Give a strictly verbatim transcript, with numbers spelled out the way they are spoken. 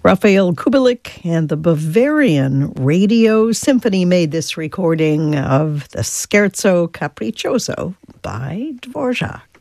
Rafael Kubelik and the Bavarian Radio Symphony made this recording of the Scherzo Capriccioso by Dvorak.